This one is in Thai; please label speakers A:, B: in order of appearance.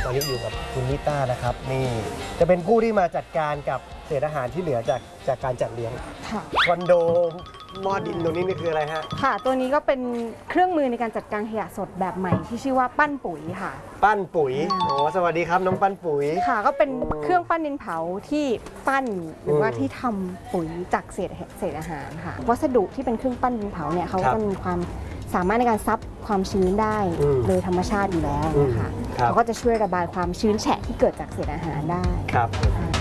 A: ตอนนี้อยู่กับคุณนิต้านะครับนี่จะเป็นผู้ที่มาจัดการกับเศษอาหารที่เหลือจากการจัดเลี้ยง
B: ค่ะ
A: คอนโดหม้อดินตรงนี้นี่คืออะไรฮะ
B: ค่ะ ตัวนี้ก็เป็นเครื่องมือในการจัดการขยะสดแบบใหม่ที่ชื่อว่าปั้นปุ๋ยค่ะ
A: ปั้นปุ๋ยโอ้สวัสดีครับน้องปั้นปุ๋ย
B: ค่ะก็เป็นเครื่องปั้นดินเผาที่ปั้นหรือว่าที่ทำปุ๋ยจากเศษอาหารค่ะ วัสดุที่เป็นเครื่องปั้นดินเผาเนี่ยเขาก็มีความสามารถในการซับความชื้นได้โดยธรรมชาติอยู่แล้วนะคะเขาก็จะช่วยระบายความชื้นแฉะที่เกิดจากเศษอาหารได้
A: ครับ